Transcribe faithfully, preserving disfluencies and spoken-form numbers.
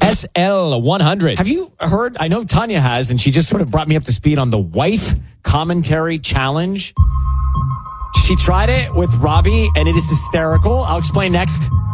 S L one hundred. Have you heard? I know Tanya has, and she just sort of brought me up to speed on the wife commentary challenge. She tried it with Robbie, and it is hysterical. I'll explain next.